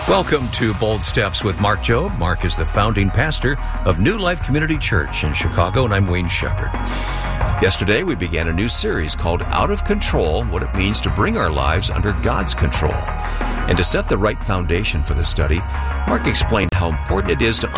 Welcome to Bold Steps with Mark Jobe. Mark is the founding pastor of New Life Community Church in Chicago, and I'm Wayne Shepherd. Yesterday, we began a new series called Out of Control, What It Means to Bring Our Lives Under God's Control. And to set the right foundation for the study, Mark explained how important it is to